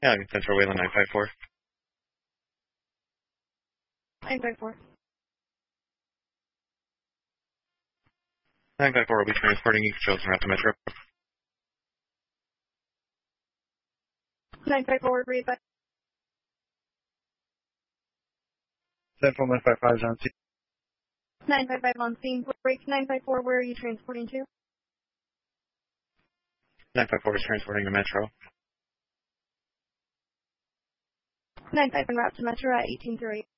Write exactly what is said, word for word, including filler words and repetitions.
Yeah, Central Wayland nine five four. nine five four. nine five four will be transporting you children out to Metro. nine five four, read back. Central nine five five is on scene. nine five five on scene. Break nine five four, where are you transporting to? nine five four is transporting to Metro. nine five en route to Metro at eighteen through eight.